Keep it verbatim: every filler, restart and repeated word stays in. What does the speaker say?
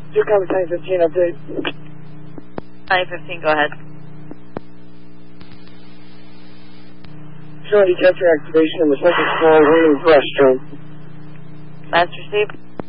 Two Common Time fifteen update. nine fifteen, go ahead. Showing detector activation in the second floor women's restroom. Last received.